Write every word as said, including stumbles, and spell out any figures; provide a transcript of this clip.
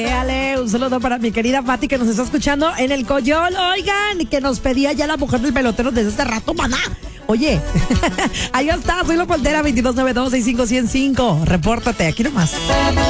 Éale, un saludo para mi querida Pati que nos está escuchando en el Coyol. Oigan, que nos pedía ya la mujer del pelotero desde hace rato, maná. Oye, ahí está, soy la Poltera, veintidós noventa y dos, sesenta y cinco, ciento cinco. Repórtate, aquí nomás.